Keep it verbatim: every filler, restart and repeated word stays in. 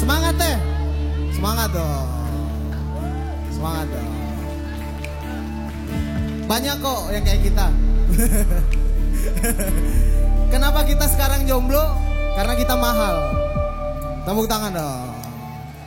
Semangat teh. Semangat dong. Semangat dong. Banyak kok yang kayak kita. Kenapa kita sekarang jomblo? Karena kita mahal. Tepuk tangan dong.